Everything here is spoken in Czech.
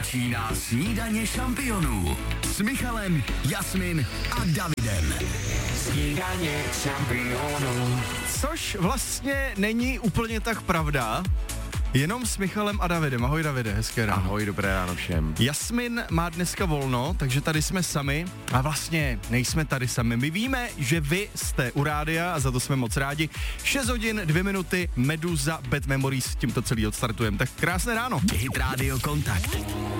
Začíná snídaně šampionů s Michalem, Jasmin a Davidem. Snídaně šampionů. Což vlastně není úplně tak pravda, jenom s Michalem a Davidem. Ahoj Davide, hezké ráno. Ahoj, dobré ráno všem. Jasmin má dneska volno, takže tady jsme sami a vlastně nejsme tady sami. My víme, že vy jste u rádia a za to jsme moc rádi. 6 hodin, 2 minuty, Meduza, Bad Memories, tímto celý odstartujeme. Tak krásné ráno. Hit Radio Kontakt.